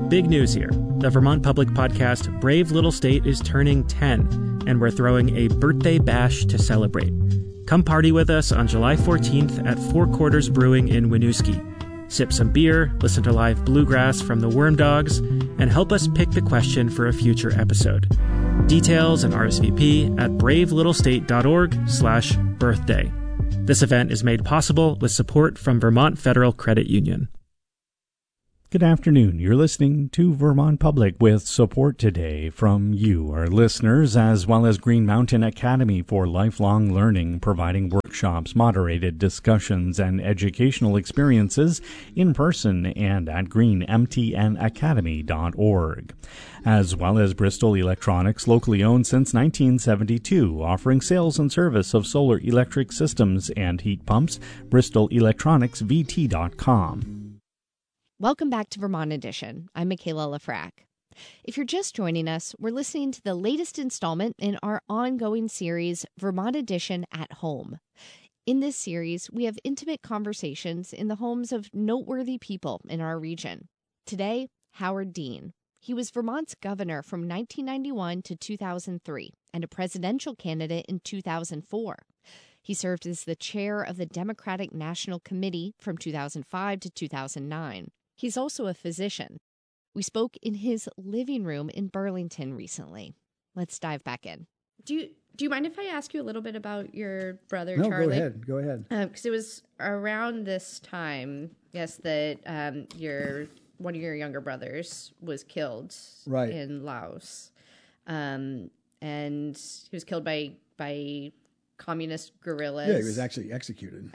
Big news here. The Vermont Public podcast Brave Little State is turning 10, and we're throwing a birthday bash to celebrate. Come party with us on July 14th at Four Quarters Brewing in Winooski. Sip some beer, listen to live bluegrass from the Worm Dogs, and help us pick the question for a future episode. Details and RSVP at bravelittlestate.org/birthday. This event is made possible with support from Vermont Federal Credit Union. Good afternoon. You're listening to Vermont Public with support today from you, our listeners, as well as Green Mountain Academy for Lifelong Learning, providing workshops, moderated discussions, and educational experiences in person and at greenmtnacademy.org. As well as Bristol Electronics, locally owned since 1972, offering sales and service of solar electric systems and heat pumps, BristolElectronicsVT.com. Welcome back to Vermont Edition. I'm Michaela Lafrac. If you're just joining us, we're listening to the latest installment in our ongoing series, Vermont Edition at Home. In this series, we have intimate conversations in the homes of noteworthy people in our region. Today, Howard Dean. He was Vermont's governor from 1991 to 2003 and a presidential candidate in 2004. He served as the chair of the Democratic National Committee from 2005 to 2009. He's also a physician. We spoke in his living room in Burlington recently. Let's dive back in. Do you mind if I ask you a little bit about your brother, Charlie? No, go ahead. Because it was around this time, yes, that one of your younger brothers was killed in Laos. And he was killed by communist guerrillas. Yeah, he was actually executed.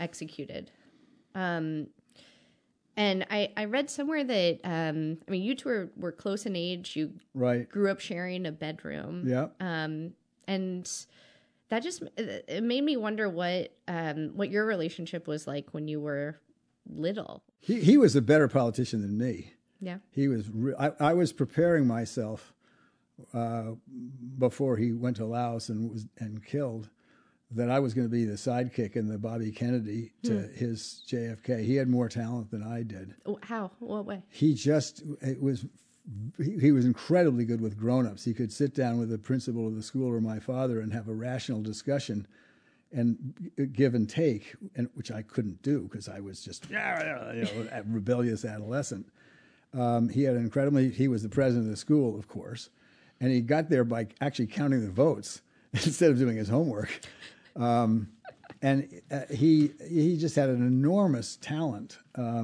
And I read somewhere that, you two were close in age. You grew up sharing a bedroom. Yeah. And that it made me wonder what your relationship was like when you were little. He was a better politician than me. Yeah. He was. I was preparing myself before he went to Laos and killed, that I was going to be the sidekick in the Bobby Kennedy to his JFK. He had more talent than I did. How? What way? He was incredibly good with grown-ups. He could sit down with the principal of the school or my father and have a rational discussion and give and take, which I couldn't do because I was just a rebellious adolescent. He was the president of the school, of course, and he got there by actually counting the votes instead of doing his homework. And he just had an enormous talent.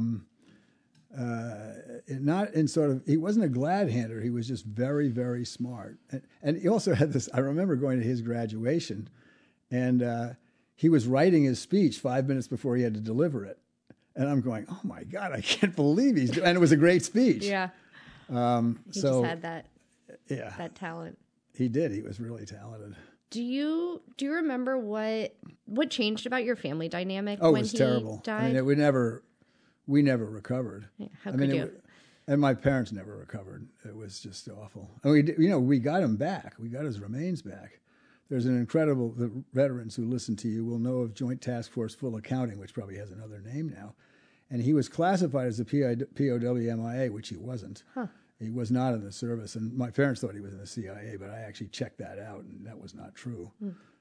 Not in sort of, he wasn't a glad hander. He was just very, very smart. And he also had this, I remember going to his graduation and he was writing his speech 5 minutes before he had to deliver it. And I'm going, oh my God, I can't believe and it was a great speech. Yeah. He just had that talent. He did. He was really talented. Do you remember what changed about your family dynamic when he it was terrible. died? I mean, we never recovered. Yeah, how could you? And my parents never recovered. It was just awful. And we got him back. We got his remains back. There's the veterans who listen to you will know of Joint Task Force Full Accounting, which probably has another name now. And he was classified as a POW MIA, which he wasn't. Huh. He was not in the service, and my parents thought he was in the CIA, but I actually checked that out, and that was not true.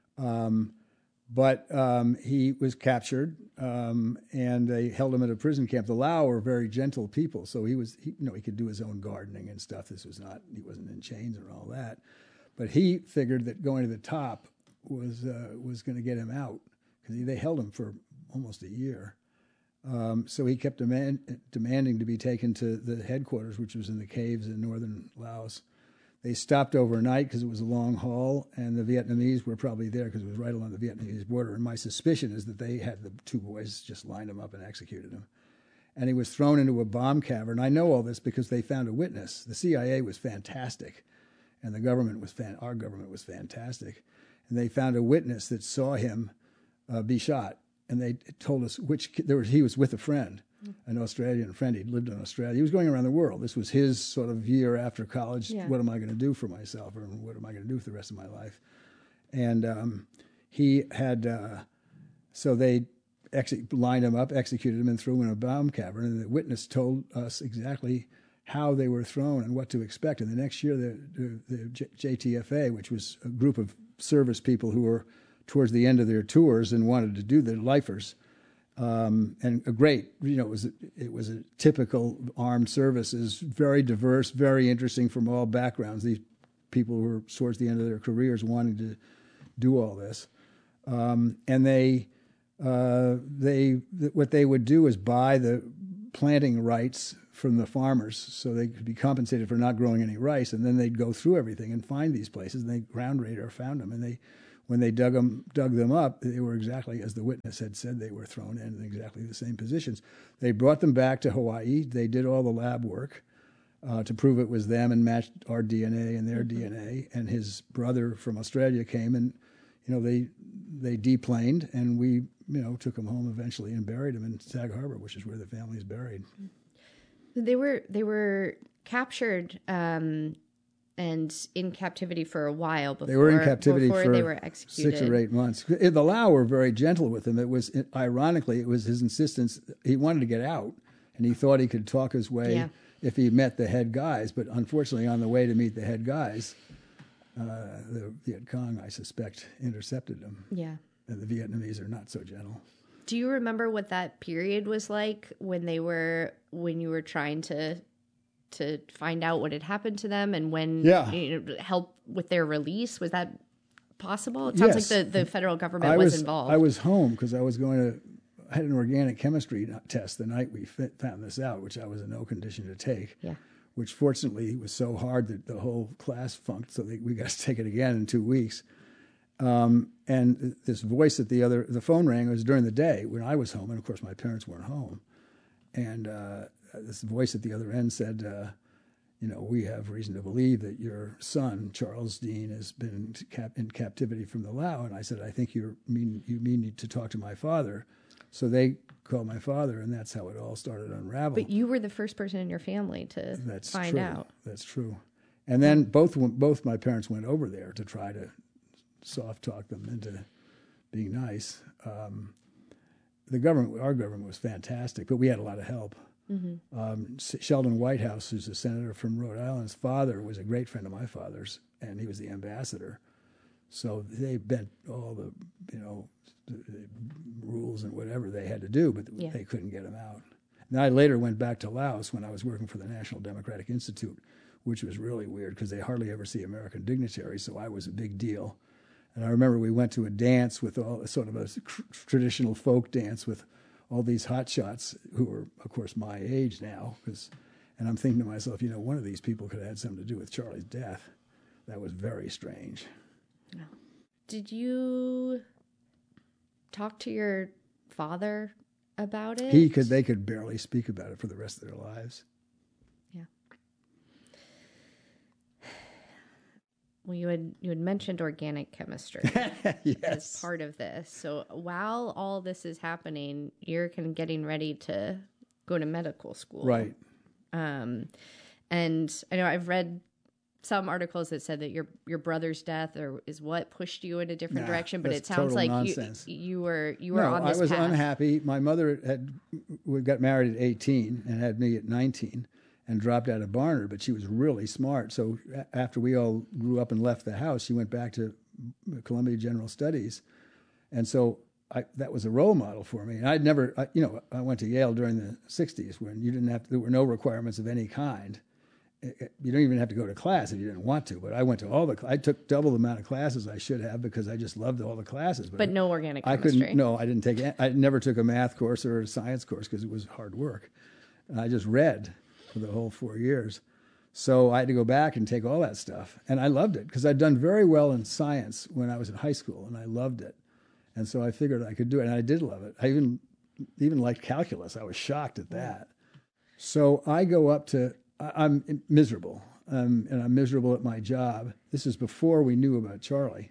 But he was captured, and they held him at a prison camp. The Lao were very gentle people, so he could do his own gardening and stuff. He wasn't in chains and all that. But he figured that going to the top was going to get him out because they held him for almost a year. So he kept demanding to be taken to the headquarters, which was in the caves in northern Laos. They stopped overnight because it was a long haul, and the Vietnamese were probably there because it was right along the Vietnamese border. And my suspicion is that they had the two boys just lined him up and executed him. And he was thrown into a bomb cavern. I know all this because they found a witness. The CIA was fantastic, and our government was fantastic. And they found a witness that saw him be shot. And they told us he was with a friend, an Australian friend. He'd lived in Australia. He was going around the world. This was his sort of year after college. Yeah. What am I going to do for myself, or what am I going to do for the rest of my life? And he had, so they lined him up, executed him, and threw him in a bomb cavern. And the witness told us exactly how they were thrown and what to expect. And the next year, the JTFA, which was a group of service people who were towards the end of their tours and wanted to do the lifers, and a great, it was a typical armed services, very diverse, very interesting from all backgrounds. These people who were towards the end of their careers wanting to do all this, and what they would do is buy the planting rights from the farmers so they could be compensated for not growing any rice, and then they'd go through everything and find these places, and they ground radar found them, and when they dug them up, they were exactly as the witness had said. They were thrown in exactly the same positions. They brought them back to Hawaii. They did all the lab work to prove it was them and matched our DNA and their DNA. And his brother from Australia came, and they deplaned, and we took him home eventually and buried him in Sag Harbor, which is where the family is buried. They were captured. And in captivity for a while before they were in captivity for they were executed. 6 or 8 months. The Lao were very gentle with him. Ironically, it was his insistence. He wanted to get out, and he thought he could talk his way if he met the head guys. But unfortunately, on the way to meet the head guys, the Viet Cong, I suspect, intercepted him. Yeah. And the Vietnamese are not so gentle. Do you remember what that period was like when you were trying to find out what had happened to them and when help with their release? Was that possible? It sounds like the federal government was involved. I was home because I had an organic chemistry test the night we found this out, which I was in no condition to take, which fortunately was so hard that the whole class funked, so we got to take it again in 2 weeks. And this voice at the phone rang. It was during the day when I was home, and of course my parents weren't home. And this voice at the other end said, we have reason to believe that your son, Charles Dean, has been in captivity from the Lao. And I said, I think you mean to talk to my father. So they called my father, and that's how it all started to unravel. But you were the first person in your family to find out. That's true. And then both my parents went over there to try to soft talk them into being nice. Our government was fantastic, but we had a lot of help. Mm-hmm. Sheldon Whitehouse, who's a senator from Rhode Island's father, was a great friend of my father's, and he was the ambassador. So they bent all the rules and whatever they had to do, but they couldn't get him out. And I later went back to Laos when I was working for the National Democratic Institute, which was really weird because they hardly ever see American dignitaries, so I was a big deal. And I remember we went to a dance with sort of a traditional folk dance with all these hotshots who were, of course, my age now. And I'm thinking to myself, one of these people could have had something to do with Charlie's death. That was very strange. Did you talk to your father about it? They could barely speak about it for the rest of their lives. Yeah. Well, you had mentioned organic chemistry as part of this. So while all this is happening, you're kind of getting ready to go to medical school. Right. And I know I've read some articles that said that your brother's death is what pushed you in a different direction, but it sounds like you were on this path. I was unhappy. My mother got married at 18 and had me at 19 and dropped out of Barnard, but she was really smart. So after we all grew up and left the house, she went back to Columbia General Studies. And so that was a role model for me. And I went to Yale during the 60s when there were no requirements of any kind. You don't even have to go to class if you didn't want to, but I went to I took double the amount of classes I should have because I just loved all the classes. But no organic chemistry. I never took a math course or a science course because it was hard work. And I just read for the whole 4 years. So I had to go back and take all that stuff. And I loved it because I'd done very well in science when I was in high school, and I loved it. And so I figured I could do it, and I did love it. I even liked calculus. I was shocked at that. So I go up to, I'm miserable, and I'm miserable at my job. This is before we knew about Charlie.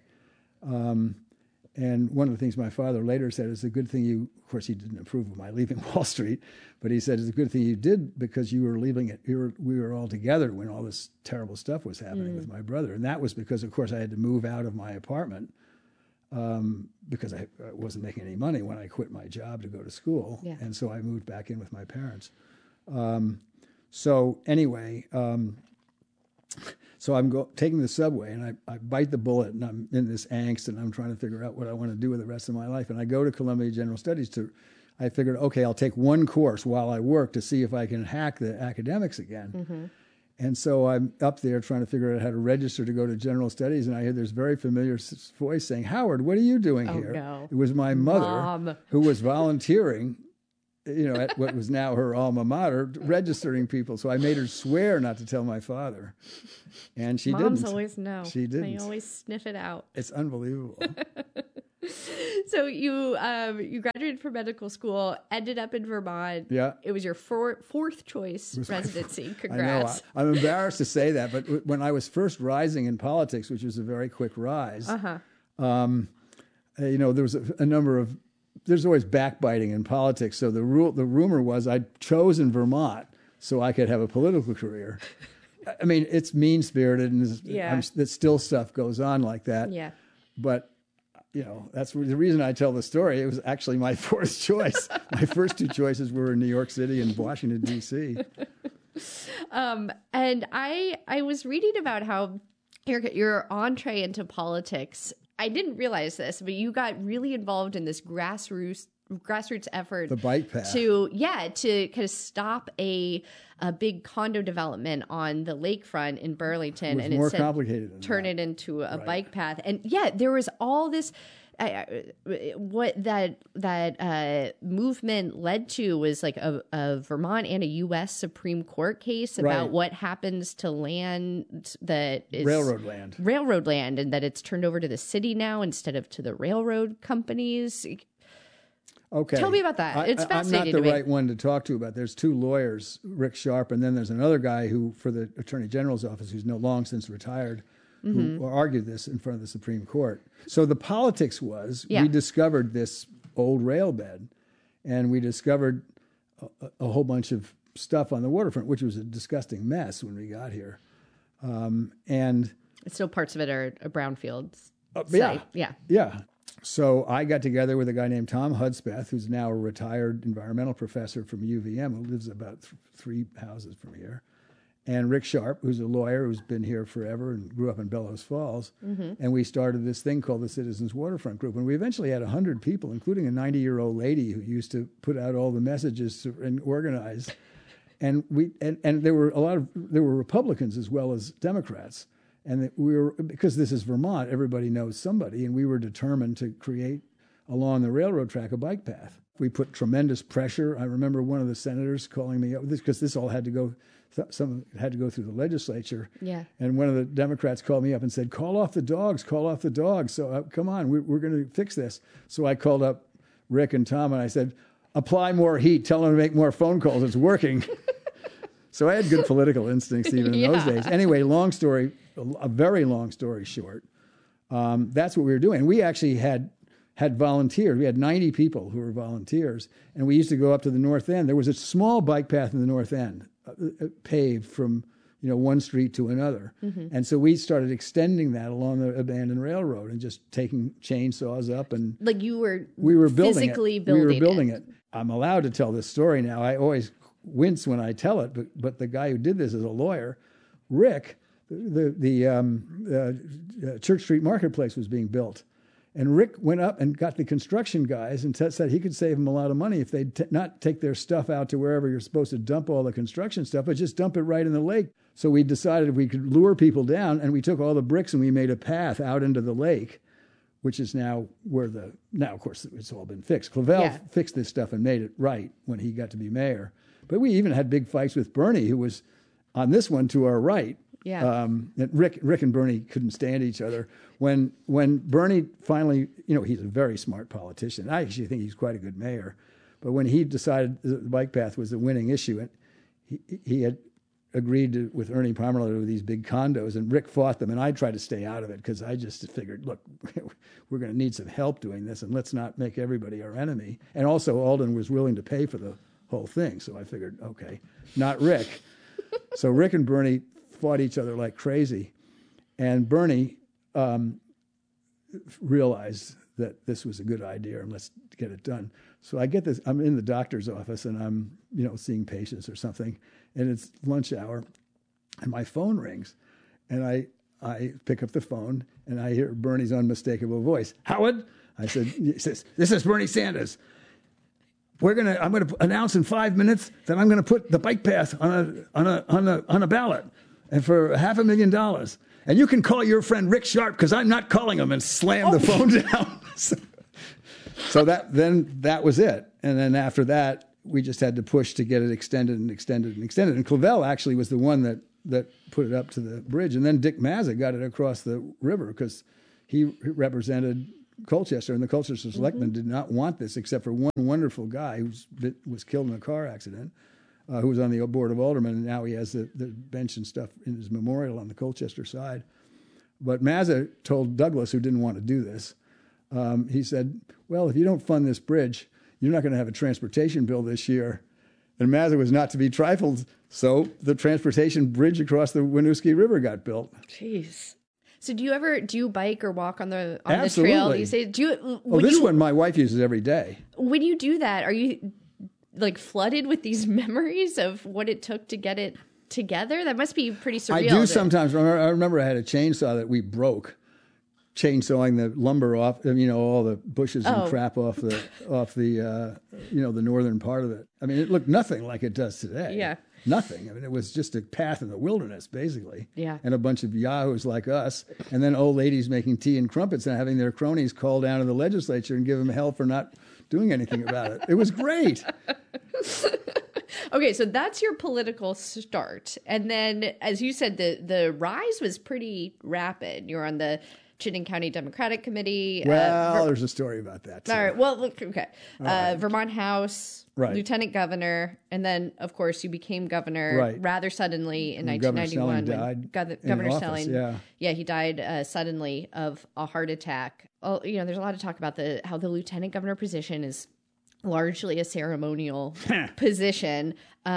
And one of the things my father later said is a good thing of course he didn't approve of my leaving Wall Street, but he said it's a good thing you did because you were leaving it. We were all together when all this terrible stuff was happening with my brother. And that was because, of course, I had to move out of my apartment because I wasn't making any money when I quit my job to go to school. Yeah. And so I moved back in with my parents. So anyway, so I'm taking the subway, and I bite the bullet, and I'm in this angst, and I'm trying to figure out what I want to do with the rest of my life. And I go to Columbia General Studies I figured, okay, I'll take one course while I work to see if I can hack the academics again. Mm-hmm. And so I'm up there trying to figure out how to register to go to General Studies, and I hear this very familiar voice saying, "Howard, what are you doing here?" No. It was my mother, Mom. who was volunteering, at what was now her alma mater, registering people. So I made her swear not to tell my father, and she Moms didn't. always know. She didn't. They always sniff it out. It's unbelievable. So you graduated from medical school, ended up in Vermont. Yeah. It was your fourth choice residency. I know. Congrats. I'm embarrassed to say that, but when I was first rising in politics, which was a very quick rise, there was a number of. There's always backbiting in politics. So the rumor was I'd chosen Vermont so I could have a political career. I mean, it's mean spirited, and that still stuff goes on like that. Yeah. But that's the reason I tell the story. It was actually my fourth choice. My first two choices were in New York City and Washington, D.C. And I was reading about how your entree into politics, I didn't realize this, but you got really involved in this grassroots effort. The bike path. To kind of stop a big condo development on the lakefront in Burlington. It was more complicated than turn that. it into a bike path. And there was all this. What that movement led to was like a Vermont and a U.S. Supreme Court case about what happens to land that is railroad land, and that it's turned over to the city now instead of to the railroad companies. Okay. Tell me about that. It's fascinating I'm not to the me. right one to talk to about. There's two lawyers, Rick Sharp, and then there's another guy who, for the Attorney General's office, who's long since retired, who argued this in front of the Supreme Court. So the politics was we discovered this old rail bed, and we discovered a whole bunch of stuff on the waterfront, which was a disgusting mess when we got here. And still parts of it are brownfields. Yeah. So I got together with a guy named Tom Hudspeth, who's now a retired environmental professor from UVM, who lives about 3 houses from here, and Rick Sharp, who's a lawyer who's been here forever and grew up in Bellows Falls. And we started this thing called the Citizens Waterfront Group. And we eventually had 100 people, including a 90-year-old lady who used to put out all the messages and organize. And there were Republicans as well as Democrats. And because this is Vermont, everybody knows somebody, and we were determined to create along the railroad track a bike path. We put tremendous pressure. I remember one of the senators calling me up because this all had to go. Some had to go through the legislature. Yeah. And one of the Democrats called me up and said, "Call off the dogs. Call off the dogs." So come on, we're going to fix this. So I called up Rick and Tom and I said, "Apply more heat. Tell them to make more phone calls. It's working." So I had good political instincts even in those days. Anyway, a very long story short, that's what we were doing. We actually had volunteers. We had 90 people who were volunteers, and we used to go up to the north end. There was a small bike path in the north end, paved from one street to another. And so we started extending that along the abandoned railroad and just taking chainsaws up and like we were physically building we were building it. I'm allowed to tell this story now. I always wince when I tell it, but the guy who did this is a lawyer, Rick. The Church Street Marketplace was being built. And Rick went up and got the construction guys and said he could save them a lot of money if they'd not take their stuff out to wherever you're supposed to dump all the construction stuff, but just dump it right in the lake. So we decided we could lure people down, and we took all the bricks and we made a path out into the lake, which is now now, of course, it's all been fixed. Clavel fixed this stuff and made it right when he got to be mayor. But we even had big fights with Bernie, who was on this one to our right. Yeah. Rick and Bernie couldn't stand each other. When Bernie finally, he's a very smart politician. I actually think he's quite a good mayor. But when he decided the bike path was the winning issue, and he had agreed with Ernie Pomerleau to these big condos, and Rick fought them, and I tried to stay out of it because I just figured, look, we're going to need some help doing this, and let's not make everybody our enemy. And also Alden was willing to pay for the whole thing, so I figured, okay, not Rick. So Rick and Bernie fought each other like crazy, and Bernie realized that this was a good idea and let's get it done. So I get this, I'm in the doctor's office and I'm, seeing patients or something, and it's lunch hour and my phone rings and I pick up the phone and I hear Bernie's unmistakable voice. Howard, he says, this is Bernie Sanders. I'm going to announce in 5 minutes that I'm going to put the bike path on a ballot, and for $500,000. And you can call your friend Rick Sharp because I'm not calling him, and slam the phone down. So that was it. And then after that, we just had to push to get it extended and extended and extended. And Clavell actually was the one that put it up to the bridge. And then Dick Mazza got it across the river because he represented Colchester, and the Colchester selectmen did not want this except for one wonderful guy who was killed in a car accident, who was on the board of aldermen, and now he has the bench and stuff in his memorial on the Colchester side. But Mazza told Douglas, who didn't want to do this, he said, well, if you don't fund this bridge, you're not going to have a transportation bill this year. And Mazza was not to be trifled, so the transportation bridge across the Winooski River got built. Jeez. So do you bike or walk on the Absolutely. trail these days? This one my wife uses every day. When you do that, are you like flooded with these memories of what it took to get it together? That must be pretty surreal. I do sometimes. I remember I had a chainsaw that we broke, chainsawing the lumber off, all the bushes and crap off the the northern part of it. I mean, it looked nothing like it does today. Yeah. Nothing. I mean, it was just a path in the wilderness, basically. Yeah. And a bunch of yahoos like us, and then old ladies making tea and crumpets and having their cronies call down to the legislature and give them hell for not doing anything about it. It was great. Okay, so that's your political start. And then, as you said, the rise was pretty rapid. You're on the Chittenden County Democratic Committee. Well, there's a story about that, too. All right. Well, look, okay. Right. Vermont House, right. Lieutenant Governor, and then, of course, you became governor rather suddenly in 1991. Governor Snelling died. Yeah, he died suddenly of a heart attack. Oh, there's a lot of talk about how the lieutenant governor position is largely a ceremonial position.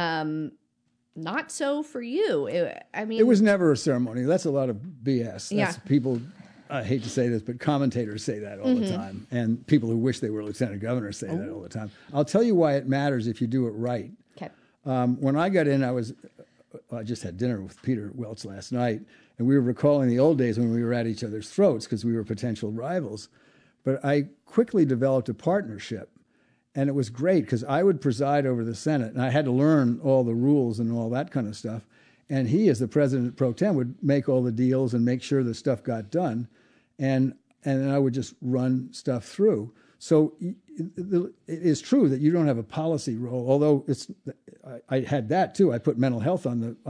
Not so for you. It was never a ceremony. That's a lot of BS. People, I hate to say this, but commentators say that all the time. And people who wish they were lieutenant governors say that all the time. I'll tell you why it matters if you do it right. Okay. When I got in, I just had dinner with Peter Welch last night, and we were recalling the old days when we were at each other's throats because we were potential rivals. But I quickly developed a partnership. And it was great because I would preside over the Senate, and I had to learn all the rules and all that kind of stuff. And he, as the president pro tem, would make all the deals and make sure the stuff got done. And then I would just run stuff through. So it is true that you don't have a policy role, although I had that too. I put mental health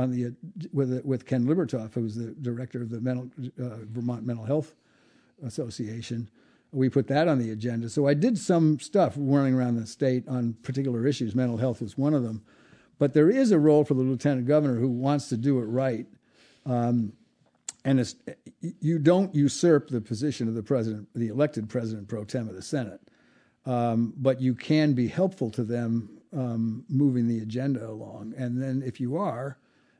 with Ken Libertoff, who was the director of the Vermont Mental Health Association. We put that on the agenda. So I did some stuff running around the state on particular issues. Mental health was one of them. But there is a role for the lieutenant governor who wants to do it right. And you don't usurp the position of the president, the elected president pro tem of the Senate. But you can be helpful to them moving the agenda along. And then if you are,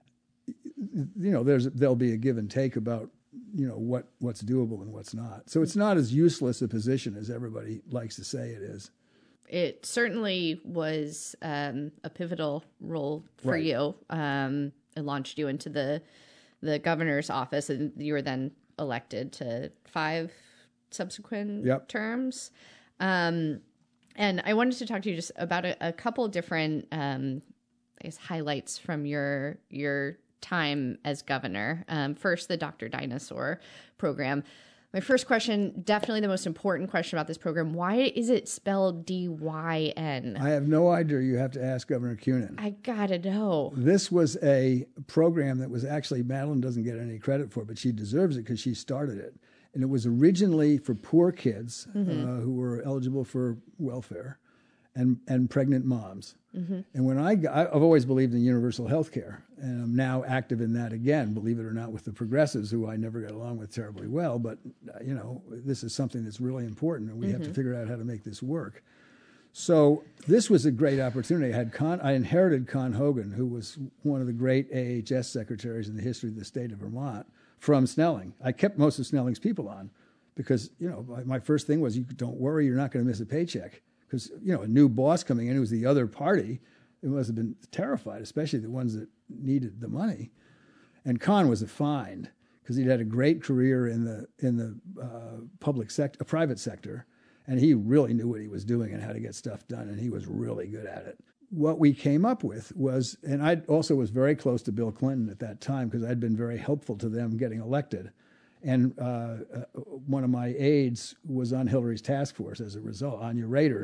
there'll be a give and take about what's doable and what's not. So it's not as useless a position as everybody likes to say it is. It certainly was a pivotal role for you. It launched you into the governor's office, and you were then elected to 5 subsequent terms. And I wanted to talk to you just about a couple different highlights from your time as governor. First, the Dr. Dinosaur program. My first question, definitely the most important question about this program, why is it spelled D-Y-N? I have no idea. You have to ask Governor Kunin. I gotta know. This was a program that was actually, Madeline doesn't get any credit for, but she deserves it because she started it. And it was originally for poor kids who were eligible for welfare and pregnant moms. And when I've always believed in universal health care, and I'm now active in that again, believe it or not, with the progressives, who I never got along with terribly well, but this is something that's really important, and we have to figure out how to make this work. So this was a great opportunity. I inherited Con Hogan, who was one of the great AHS secretaries in the history of the state of Vermont, from Snelling. I kept most of Snelling's people on because, my first thing was, you don't worry, you're not going to miss a paycheck, because, a new boss coming in who was the other party, it must have been terrified, especially the ones that needed the money. And Kahn was a find because he'd had a great career in the public sector, private sector, and he really knew what he was doing and how to get stuff done, and he was really good at it. What we came up with was, and I also was very close to Bill Clinton at that time because I'd been very helpful to them getting elected. And one of my aides was on Hillary's task force as a result, Anya Rader,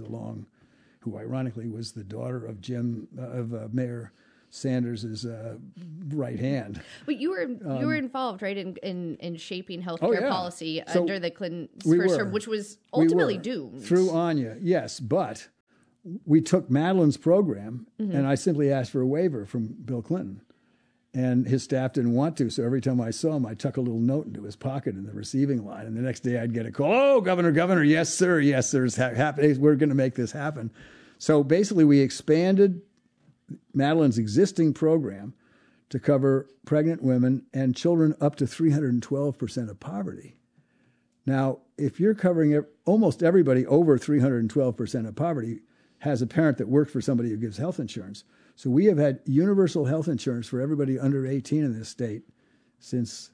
who ironically was the daughter of Mayor Sanders' right hand. But you were involved, right, in shaping healthcare policy so under the Clintons' first term, which was ultimately doomed. Through Anya, yes. But we took Madeline's program, and I simply asked for a waiver from Bill Clinton. And his staff didn't want to, so every time I saw him, I'd tuck a little note into his pocket in the receiving line. And the next day I'd get a call, "Oh, Governor, yes, sir, it's happening. We're going to make this happen." So basically we expanded Madeline's existing program to cover pregnant women and children up to 312% of poverty. Now, if you're covering almost everybody over 312% of poverty has a parent that works for somebody who gives health insurance. So we have had universal health insurance for everybody under 18 in this state since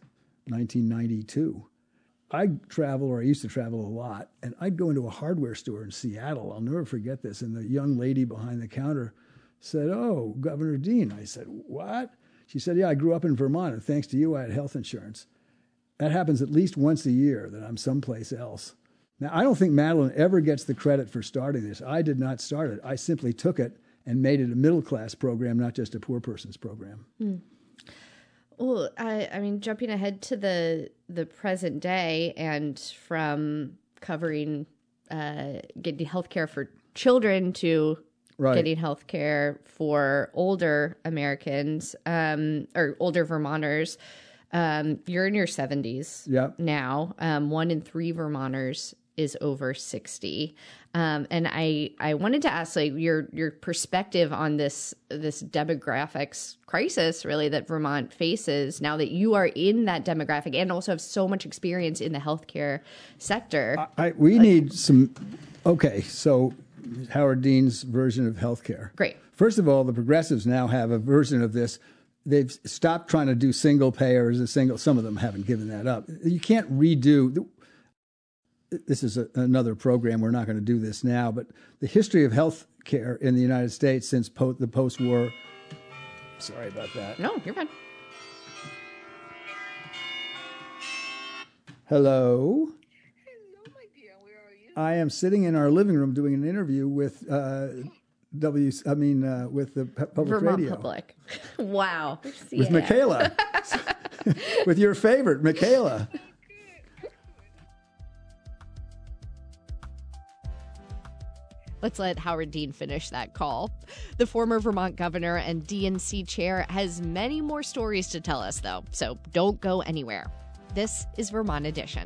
1992. I used to travel a lot, and I'd go into a hardware store in Seattle. I'll never forget this. And the young lady behind the counter said, "Oh, Governor Dean." I said, "What?" She said, "Yeah, I grew up in Vermont, and thanks to you, I had health insurance." That happens at least once a year that I'm someplace else. Now, I don't think Madeline ever gets the credit for starting this. I did not start it. I simply took it and made it a middle-class program, not just a poor person's program. Well, I mean, jumping ahead to the present day and from covering getting health care for children to getting health care for older Americans or older Vermonters, you're in your 70s now. 1 in 3 Vermonters is over 60. And I wanted to ask, like, your perspective on this demographics crisis, really, that Vermont faces now that you are in that demographic and also have so much experience in the healthcare sector. We need some. Okay, so Howard Dean's version of healthcare. Great. First of all, the progressives now have a version of this. They've stopped trying to do single payers. Some of them haven't given that up. You can't redo. This is another program. We're not going to do this now, but the history of health care in the United States since the post-war. Sorry about that. No, you're fine. Hello. Hello, my dear. Where are you? I am sitting in our living room doing an interview with with the public Vermont radio. Public. Wow. With Michaela. With your favorite, Michaela. Let's let Howard Dean finish that call. The former Vermont governor and DNC chair has many more stories to tell us, though, so don't go anywhere. This is Vermont Edition.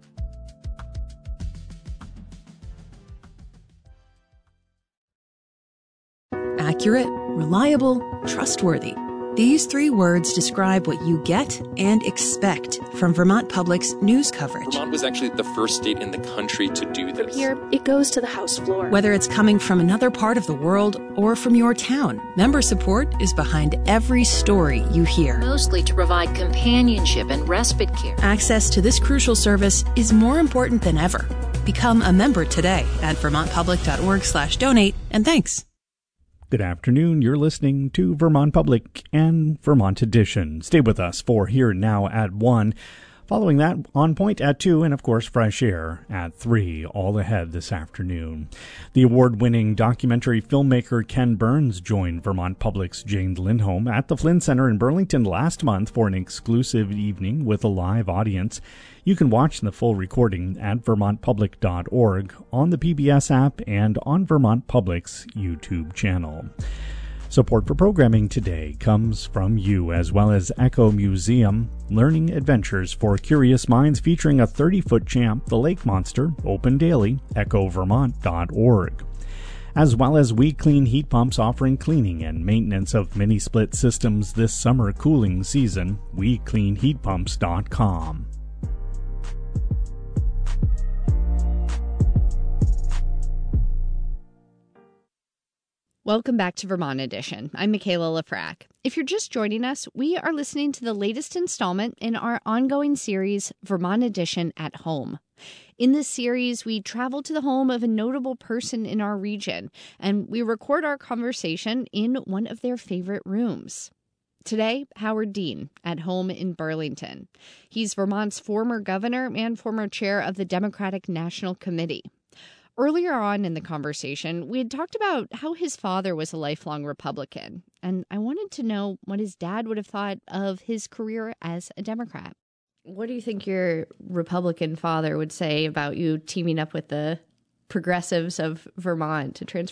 Accurate, reliable, trustworthy. These 3 words describe what you get and expect from Vermont Public's news coverage. Vermont was actually the first state in the country to do this. From here, it goes to the House floor. Whether it's coming from another part of the world or from your town, member support is behind every story you hear. Mostly to provide companionship and respite care. Access to this crucial service is more important than ever. Become a member today at vermontpublic.org/donate, and thanks. Good afternoon. You're listening to Vermont Public and Vermont Edition. Stay with us for Here Now at 1. Following that, On Point at 2, and of course, Fresh Air at 3, all ahead this afternoon. The award-winning documentary filmmaker Ken Burns joined Vermont Public's Jane Lindholm at the Flynn Center in Burlington last month for an exclusive evening with a live audience. You can watch the full recording at vermontpublic.org, on the PBS app, and on Vermont Public's YouTube channel. Support for programming today comes from you, as well as Echo Museum, learning adventures for curious minds featuring a 30-foot champ, the lake monster, open daily, echovermont.org. As well as We Clean Heat Pumps offering cleaning and maintenance of mini-split systems this summer cooling season, WeCleanHeatPumps.com. Welcome back to Vermont Edition. I'm Michaela Lafrac. If you're just joining us, we are listening to the latest installment in our ongoing series, Vermont Edition at Home. In this series, we travel to the home of a notable person in our region, and we record our conversation in one of their favorite rooms. Today, Howard Dean at home in Burlington. He's Vermont's former governor and former chair of the Democratic National Committee. Earlier on in the conversation, we had talked about how his father was a lifelong Republican, and I wanted to know what his dad would have thought of his career as a Democrat. What do you think your Republican father would say about you teaming up with the progressives of Vermont to transform